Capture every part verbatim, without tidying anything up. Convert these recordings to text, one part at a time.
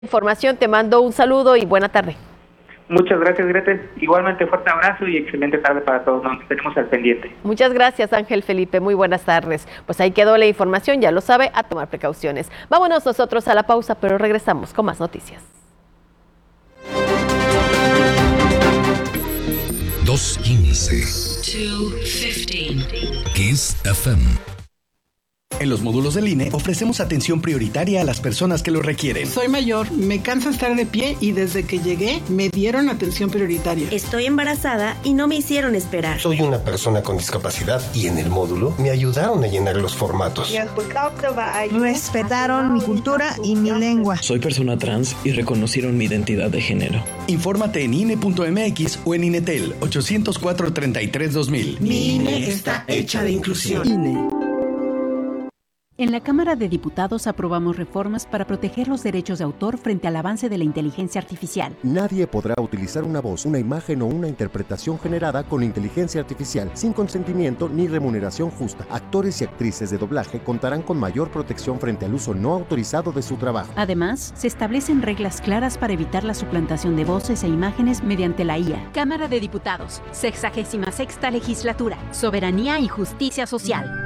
Información, te mando un saludo y buena tarde. Muchas gracias, Gretel. Igualmente, fuerte abrazo y excelente tarde para todos. Nos tenemos al pendiente. Muchas gracias, Ángel Felipe. Muy buenas tardes. Pues ahí quedó la información, ya lo sabe, a tomar precauciones. Vámonos nosotros a la pausa, pero regresamos con más noticias. dos quince. dos quince. Kiss F M. En los módulos del I N E ofrecemos atención prioritaria a las personas que lo requieren. Soy mayor, me cansa estar de pie y desde que llegué me dieron atención prioritaria. Estoy embarazada y no me hicieron esperar. Soy una persona con discapacidad y en el módulo me ayudaron a llenar los formatos. Respetaron mi cultura y mi lengua. Soy persona trans y reconocieron mi identidad de género. Infórmate en I N E punto M X o en Inetel ochocientos cuatro, treinta y tres, dos mil. Mi I N E está hecha de inclusión. I N E. En la Cámara de Diputados aprobamos reformas para proteger los derechos de autor frente al avance de la inteligencia artificial. Nadie podrá utilizar una voz, una imagen o una interpretación generada con inteligencia artificial sin consentimiento ni remuneración justa. Actores y actrices de doblaje contarán con mayor protección frente al uso no autorizado de su trabajo. Además, se establecen reglas claras para evitar la suplantación de voces e imágenes mediante la I A. Cámara de Diputados, sexagésima sexta legislatura, soberanía y justicia social.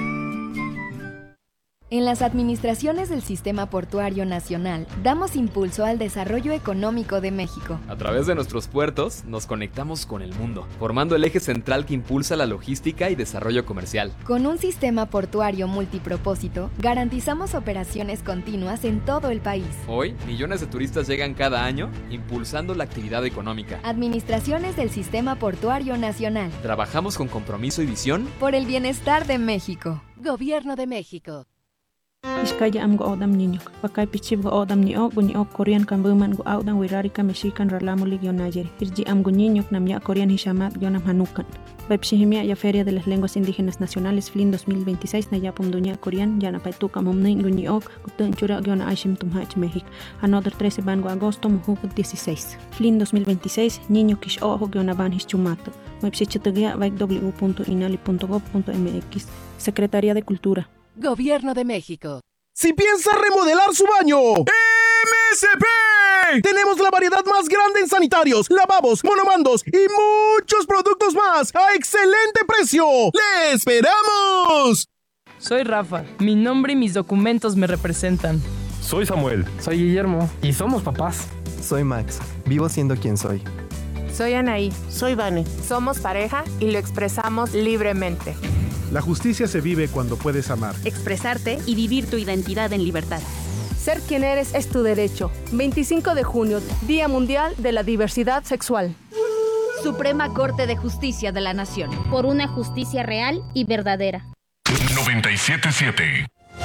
En las administraciones del Sistema Portuario Nacional, damos impulso al desarrollo económico de México. A través de nuestros puertos, nos conectamos con el mundo, formando el eje central que impulsa la logística y desarrollo comercial. Con un sistema portuario multipropósito, garantizamos operaciones continuas en todo el país. Hoy, millones de turistas llegan cada año, impulsando la actividad económica. Administraciones del Sistema Portuario Nacional. Trabajamos con compromiso y visión por el bienestar de México. Gobierno de México. Iskaya am go odam niñok, pakai pichib go odam niok, bunyok Korean kan buman go odam wirarika mexican ralamulig yon ayer. Irji am go niñok nam ya Korean hishamat yonam hanukan. Baipsihimia ya Feria de las Lenguas Indígenas Nacionales F L I N dos mil veintiséis na yapum dunya Korean yana paituka mumnin gunyok, gutun chura yon aishim tumhach México. Another trece ban go agosto muhuk dieciséis. F L I N dos mil veintiséis niño kish ojo yona ban hischumato. Baipsichitagia vaik w punto inali punto gov punto m x. Secretaría de Cultura. Gobierno de México. Si piensa remodelar su baño, M S P. Tenemos la variedad más grande en sanitarios, lavabos, monomandos y muchos productos más a excelente precio. ¡Le esperamos! Soy Rafa. Mi nombre y mis documentos me representan. Soy Samuel. Soy Guillermo. Y somos papás. Soy Max. Vivo siendo quien soy. Soy Anaí. Soy Vane. Somos pareja y lo expresamos libremente. La justicia se vive cuando puedes amar, expresarte y vivir tu identidad en libertad. Ser quien eres es tu derecho. veinticinco de junio, Día Mundial de la Diversidad Sexual. Suprema Corte de Justicia de la Nación. Por una justicia real y verdadera. noventa y siete punto siete.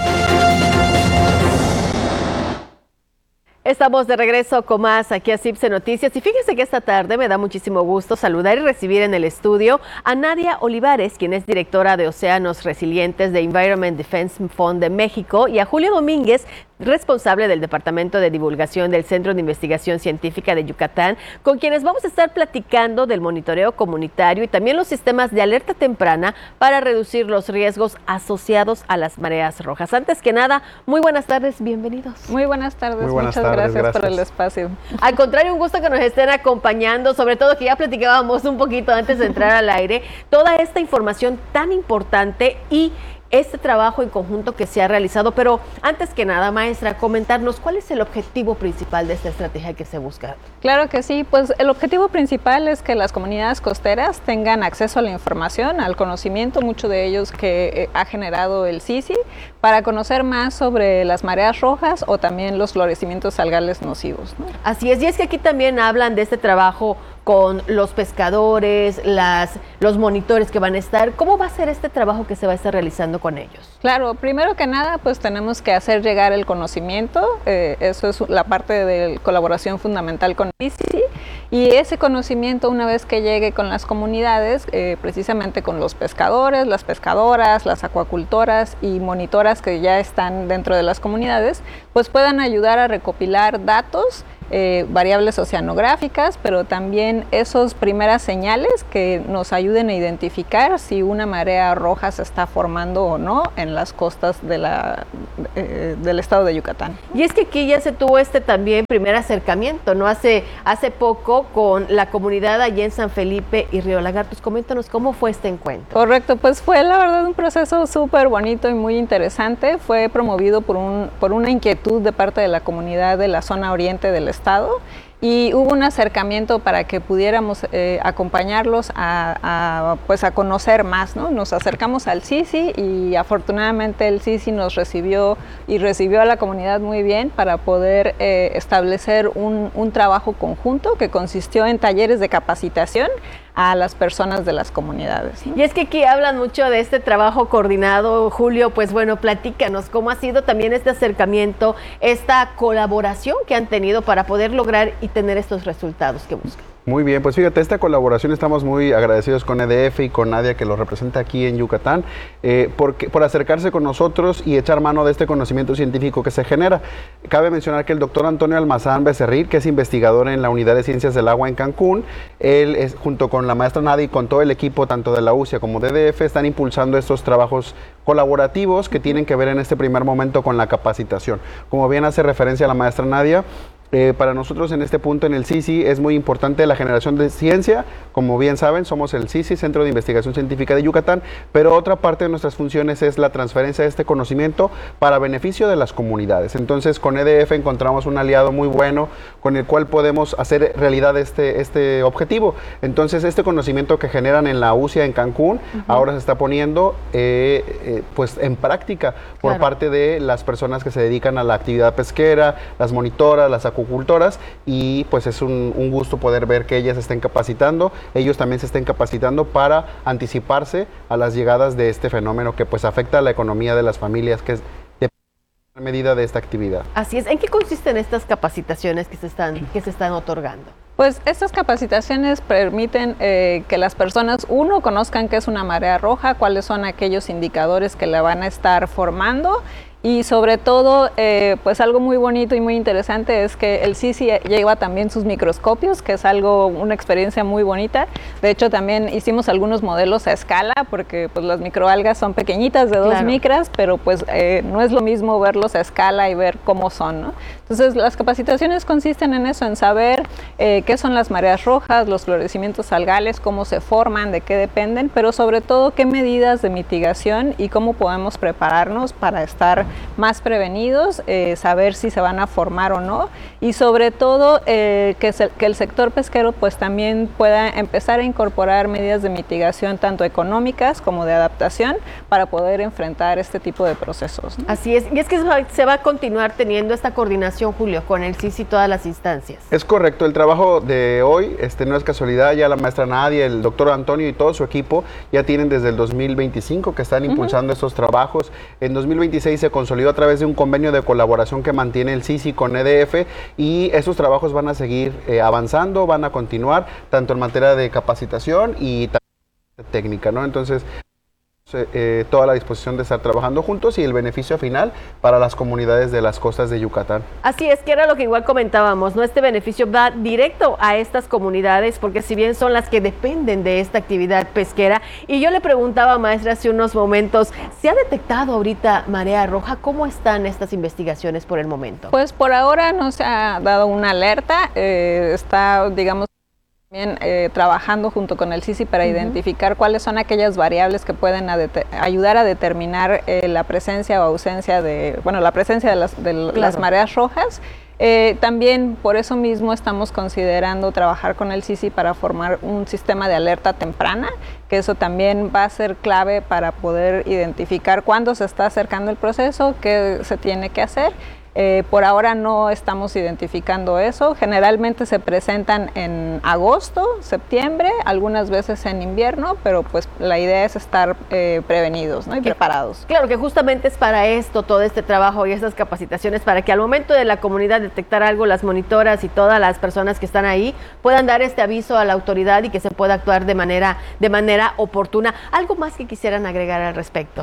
Estamos de regreso con más aquí a C I B S E Noticias y fíjense que esta tarde me da muchísimo gusto saludar y recibir en el estudio a Nadia Olivares, quien es directora de Océanos Resilientes de Environment Defense Fund de México, y a Julio Domínguez, responsable del Departamento de Divulgación del Centro de Investigación Científica de Yucatán, con quienes vamos a estar platicando del monitoreo comunitario y también los sistemas de alerta temprana para reducir los riesgos asociados a las mareas rojas. Antes que nada, muy buenas tardes, bienvenidos. Muy buenas tardes, muy buenas muchas tardes, gracias, gracias por el espacio. Al contrario, un gusto que nos estén acompañando, sobre todo que ya platicábamos un poquito antes de entrar al aire, toda esta información tan importante y este trabajo en conjunto que se ha realizado. Pero antes que nada, maestra, comentarnos cuál es el objetivo principal de esta estrategia que se busca. Claro que sí, pues el objetivo principal es que las comunidades costeras tengan acceso a la información, al conocimiento, mucho de ellos que eh, ha generado el C I C I, para conocer más sobre las mareas rojas o también los florecimientos algales nocivos, ¿no? Así es, y es que aquí también hablan de este trabajo con los pescadores, las, los monitores que van a estar. ¿Cómo va a ser este trabajo que se va a estar realizando con ellos? Claro, primero que nada, pues tenemos que hacer llegar el conocimiento, eh, eso es la parte de colaboración fundamental con el I C I, y ese conocimiento, una vez que llegue con las comunidades, eh, precisamente con los pescadores, las pescadoras, las acuacultoras y monitoras que ya están dentro de las comunidades, pues puedan ayudar a recopilar datos eh, variables oceanográficas, pero también esas primeras señales que nos ayuden a identificar si una marea roja se está formando o no en las costas de la, eh, del estado de Yucatán. Y es que aquí ya se tuvo este también primer acercamiento, ¿no? Hace, hace poco con la comunidad allí en San Felipe y Río Lagartos. Coméntanos cómo fue este encuentro. Correcto, pues fue la verdad un proceso súper bonito y muy interesante. Fue promovido por, un, por una inquietud de parte de la comunidad de la zona oriente del estado. Y hubo un acercamiento para que pudiéramos eh, acompañarlos a, a, pues a conocer más, ¿no? Nos acercamos al C I C I y afortunadamente el C I C I nos recibió y recibió a la comunidad muy bien para poder eh, establecer un, un trabajo conjunto que consistió en talleres de capacitación a las personas de las comunidades, ¿no? Y es que aquí hablan mucho de este trabajo coordinado, Julio, pues bueno, platícanos cómo ha sido también este acercamiento, esta colaboración que han tenido para poder lograr y tener estos resultados que buscan. Muy bien, pues fíjate, esta colaboración estamos muy agradecidos con E D F y con Nadia, que lo representa aquí en Yucatán, eh, porque, por acercarse con nosotros y echar mano de este conocimiento científico que se genera. Cabe mencionar que el doctor Antonio Almazán Becerril, que es investigador en la Unidad de Ciencias del Agua en Cancún, él es, junto con la maestra Nadia y con todo el equipo, tanto de la U C I A como de E D F, están impulsando estos trabajos colaborativos que tienen que ver en este primer momento con la capacitación. Como bien hace referencia la maestra Nadia, Eh, para nosotros en este punto en el C I C I es muy importante la generación de ciencia. Como bien saben, somos el C I C I, Centro de Investigación Científica de Yucatán, pero otra parte de nuestras funciones es la transferencia de este conocimiento para beneficio de las comunidades. Entonces con E D F encontramos un aliado muy bueno con el cual podemos hacer realidad este, este objetivo. Entonces este conocimiento que generan en la U C I A en Cancún, uh-huh, ahora se está poniendo eh, eh, pues en práctica por claro. parte de las personas que se dedican a la actividad pesquera, las monitoras, las acuicultoras, y pues es un, un gusto poder ver que ellas se estén capacitando, ellos también se estén capacitando para anticiparse a las llegadas de este fenómeno que pues afecta a la economía de las familias, que es de medida de esta actividad. Así es. ¿En qué consisten estas capacitaciones que se están, que se están otorgando? Pues estas capacitaciones permiten eh, que las personas, uno, conozcan qué es una marea roja, cuáles son aquellos indicadores que la van a estar formando. Y sobre todo, eh, pues algo muy bonito y muy interesante es que el C I C I lleva también sus microscopios, que es algo, una experiencia muy bonita. De hecho, también hicimos algunos modelos a escala, porque pues las microalgas son pequeñitas, de dos claro. micras, pero pues eh, no es lo mismo verlos a escala y ver cómo son, ¿no? Entonces, las capacitaciones consisten en eso, en saber eh, qué son las mareas rojas, los florecimientos algales, cómo se forman, de qué dependen, pero sobre todo qué medidas de mitigación y cómo podemos prepararnos para estar más prevenidos, eh, saber si se van a formar o no, y sobre todo eh, que, se, que el sector pesquero pues también pueda empezar a incorporar medidas de mitigación tanto económicas como de adaptación para poder enfrentar este tipo de procesos, ¿no? Así es, y es que se va a continuar teniendo esta coordinación, Julio, con el C I C I y todas las instancias. Es correcto, el trabajo de hoy este, no es casualidad, ya la maestra Nadia, el doctor Antonio y todo su equipo ya tienen desde el dos mil veinticinco que están impulsando uh-huh. estos trabajos. En dos mil veintiséis se consolidó a través de un convenio de colaboración que mantiene el C I C I con E D F, y esos trabajos van a seguir eh, avanzando, van a continuar tanto en materia de capacitación y también técnica, ¿no? Entonces, eh, toda la disposición de estar trabajando juntos y el beneficio final para las comunidades de las costas de Yucatán. Así es, que era lo que igual comentábamos, ¿no? Este beneficio va directo a estas comunidades, porque si bien son las que dependen de esta actividad pesquera, y yo le preguntaba, maestra, hace unos momentos, ¿se ha detectado ahorita marea roja? ¿Cómo están estas investigaciones por el momento? Pues por ahora no se ha dado una alerta, eh, está, digamos, también eh, trabajando junto con el C I C I para uh-huh. identificar cuáles son aquellas variables que pueden a ayudar a determinar eh, la presencia o ausencia de, bueno, la presencia de las, de claro. las mareas rojas. Eh, también por eso mismo estamos considerando trabajar con el C I C I para formar un sistema de alerta temprana, que eso también va a ser clave para poder identificar cuándo se está acercando el proceso, qué se tiene que hacer. Eh, por ahora no estamos identificando eso, generalmente se presentan en agosto, septiembre, algunas veces en invierno, pero pues la idea es estar eh, prevenidos, ¿no? y preparados. Claro que justamente es para esto, todo este trabajo y estas capacitaciones, para que al momento de la comunidad detectar algo, las monitoras y todas las personas que están ahí puedan dar este aviso a la autoridad y que se pueda actuar de manera, de manera oportuna. ¿Algo más que quisieran agregar al respecto?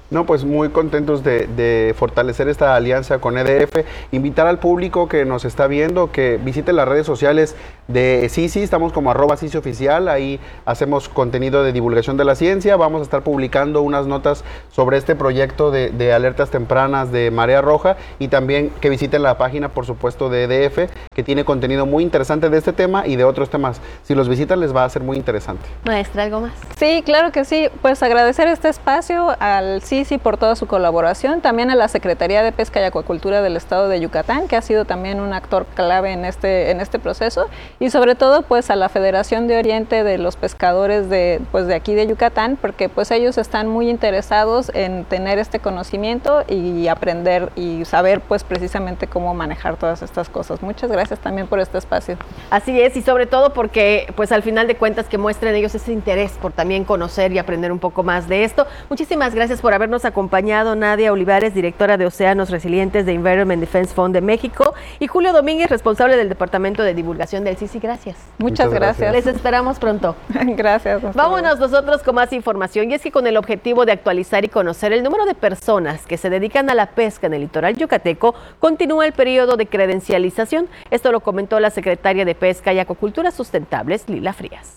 No, pues muy contentos de, de fortalecer esta alianza con E D F, invitar al público que nos está viendo que visite las redes sociales de CICI, estamos como arroba CICI oficial, ahí hacemos contenido de divulgación de la ciencia, vamos a estar publicando unas notas sobre este proyecto de, de alertas tempranas de Marea Roja y también que visiten la página, por supuesto, de E D F, que tiene contenido muy interesante de este tema y de otros temas. Si los visitan les va a ser muy interesante. Maestra, ¿algo más? Sí, claro que sí, pues agradecer este espacio al CICI por toda su colaboración, también a la Secretaría de Pesca y Acuacultura del Estado de Yucatán, que ha sido también un actor clave en este, en este proceso, y sobre todo pues a la Federación de Oriente de los Pescadores de, pues, de aquí de Yucatán, porque pues ellos están muy interesados en tener este conocimiento y aprender y saber pues precisamente cómo manejar todas estas cosas. Muchas gracias también por este espacio. Así es, y sobre todo porque pues al final de cuentas que muestren ellos ese interés por también conocer y aprender un poco más de esto. Muchísimas gracias por haber nos acompañado Nadia Olivares, directora de Océanos Resilientes de Environment Defense Fund de México, y Julio Domínguez, responsable del Departamento de Divulgación del CICI. Gracias. Muchas, Muchas gracias. Les esperamos pronto. Gracias. Vámonos nosotros con más información, y es que con el objetivo de actualizar y conocer el número de personas que se dedican a la pesca en el litoral yucateco, continúa el periodo de credencialización. Esto lo comentó la secretaria de Pesca y Acuacultura Sustentables, Lila Frías.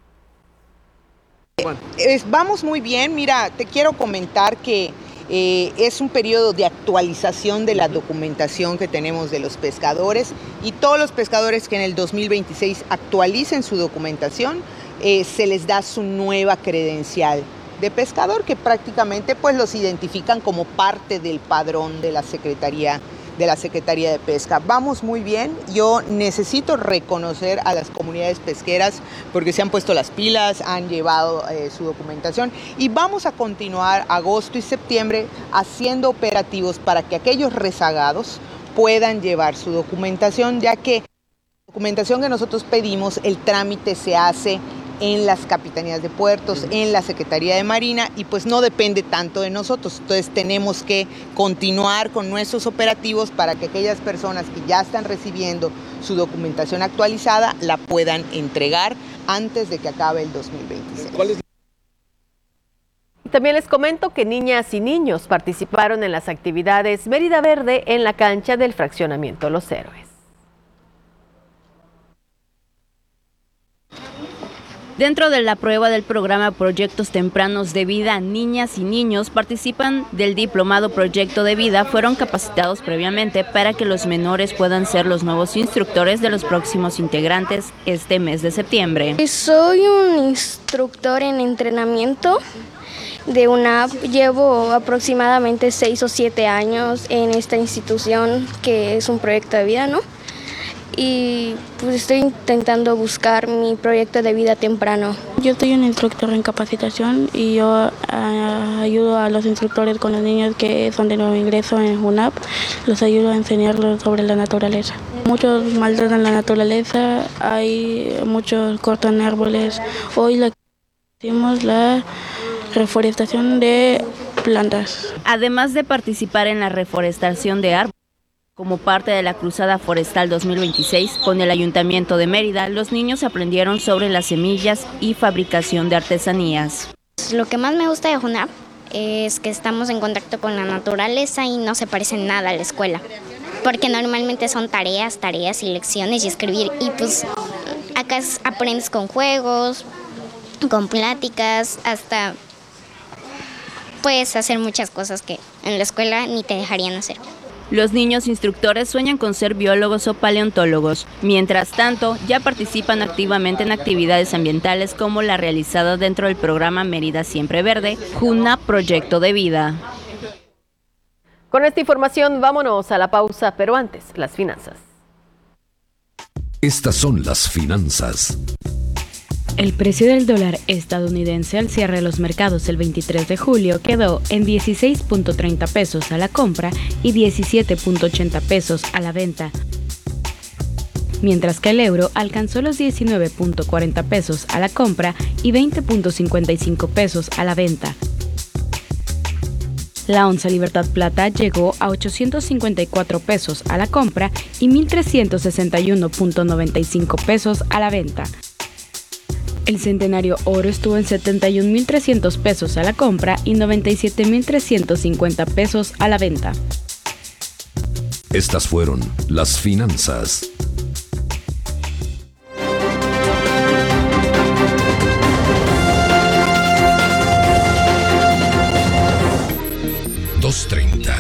Vamos muy bien, mira, te quiero comentar que eh, es un periodo de actualización de la documentación que tenemos de los pescadores, y todos los pescadores que en el dos mil veintiséis actualicen su documentación, eh, se les da su nueva credencial de pescador, que prácticamente pues los identifican como parte del padrón de la Secretaría de la Secretaría de Pesca. Vamos muy bien. Yo necesito reconocer a las comunidades pesqueras porque se han puesto las pilas, han llevado eh, su documentación, y vamos a continuar agosto y septiembre haciendo operativos para que aquellos rezagados puedan llevar su documentación, ya que la documentación que nosotros pedimos, el trámite se hace en las capitanías de puertos, en la Secretaría de Marina, y pues no depende tanto de nosotros. Entonces tenemos que continuar con nuestros operativos para que aquellas personas que ya están recibiendo su documentación actualizada la puedan entregar antes de que acabe el dos mil veintiséis. ¿Cuál es? También les comento que niñas y niños participaron en las actividades Mérida Verde en la cancha del fraccionamiento Los Héroes. Dentro de la prueba del programa Proyectos Tempranos de Vida, niñas y niños participan del diplomado Proyecto de Vida, fueron capacitados previamente para que los menores puedan ser los nuevos instructores de los próximos integrantes este mes de septiembre. Soy un instructor en entrenamiento de UNAP, llevo aproximadamente seis o siete años en esta institución que es un proyecto de vida, ¿no? Y pues estoy intentando buscar mi proyecto de vida temprano. Yo soy un instructor en capacitación y yo uh, ayudo a los instructores con los niños que son de nuevo ingreso en UNAP, los ayudo a enseñarlos sobre la naturaleza. Muchos maltratan la naturaleza, hay muchos cortan árboles. Hoy la hicimos la reforestación de plantas. Además de participar en la reforestación de árboles, como parte de la Cruzada Forestal dos mil veintiséis, con el Ayuntamiento de Mérida, los niños aprendieron sobre las semillas y fabricación de artesanías. Lo que más me gusta de UNAP es que estamos en contacto con la naturaleza y no se parece nada a la escuela, porque normalmente son tareas, tareas y lecciones y escribir, y pues acá aprendes con juegos, con pláticas, hasta puedes hacer muchas cosas que en la escuela ni te dejarían hacer. Los niños instructores sueñan con ser biólogos o paleontólogos. Mientras tanto, ya participan activamente en actividades ambientales como la realizada dentro del programa Mérida Siempre Verde, UNAP Proyecto de Vida. Con esta información vámonos a la pausa, pero antes, las finanzas. Estas son las finanzas. El precio del dólar estadounidense al cierre de los mercados el veintitrés de julio quedó en dieciséis punto treinta pesos a la compra y diecisiete punto ochenta pesos a la venta, mientras que el euro alcanzó los diecinueve punto cuarenta pesos a la compra y veinte punto cincuenta y cinco pesos a la venta. La onza Libertad Plata llegó a ochocientos cincuenta y cuatro pesos a la compra y mil trescientos sesenta y uno punto noventa y cinco pesos a la venta. El Centenario Oro estuvo en setenta y un mil trescientos pesos a la compra y noventa y siete mil trescientos cincuenta pesos a la venta. Estas fueron las finanzas. dos treinta.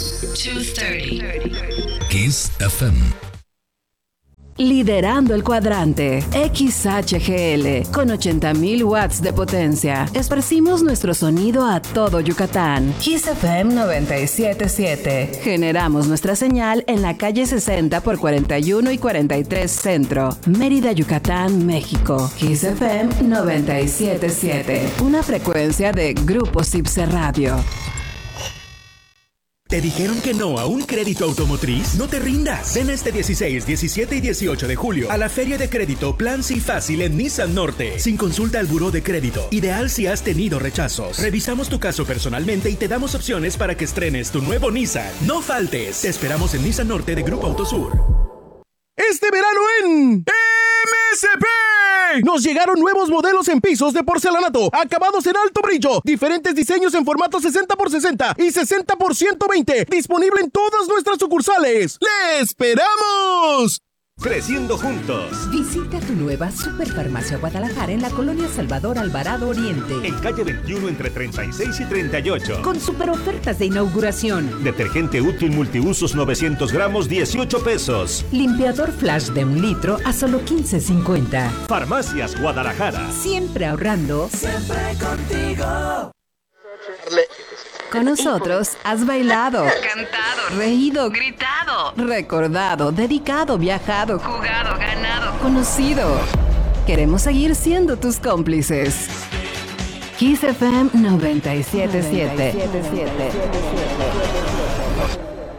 Kiss F M. Liderando el cuadrante, X H G L, con ochenta mil watts de potencia. Esparcimos nuestro sonido a todo Yucatán. Kiss F M noventa y siete punto siete. Generamos nuestra señal en la calle sesenta por cuarenta y uno y cuarenta y tres Centro, Mérida, Yucatán, México. Kiss F M noventa y siete punto siete. Una frecuencia de Grupo Cipse Radio. ¿Te dijeron que no a un crédito automotriz? No te rindas. Ven este dieciséis, diecisiete y dieciocho de julio a la Feria de Crédito Plan Sí Fácil en Nissan Norte. Sin consulta al buró de crédito. Ideal si has tenido rechazos. Revisamos tu caso personalmente y te damos opciones para que estrenes tu nuevo Nissan. No faltes. Te esperamos en Nissan Norte de Grupo Autosur. Este verano en M S P nos llegaron nuevos modelos en pisos de porcelanato, acabados en alto brillo, diferentes diseños en formato sesenta por sesenta y sesenta por ciento veinte, disponible en todas nuestras sucursales. ¡Le esperamos! Creciendo juntos. Visita tu nueva Superfarmacia Guadalajara en la colonia Salvador Alvarado Oriente. En calle veintiuno entre treinta y seis y treinta y ocho. Con super ofertas de inauguración. Detergente útil multiusos novecientos gramos, dieciocho pesos. Limpiador flash de un litro a solo quince cincuenta. Farmacias Guadalajara. Siempre ahorrando. Siempre contigo. Con nosotros has bailado, cantado, reído, gritado, recordado, dedicado, viajado, jugado, ganado, conocido. Queremos seguir siendo tus cómplices. Kiss F M noventa y siete punto siete.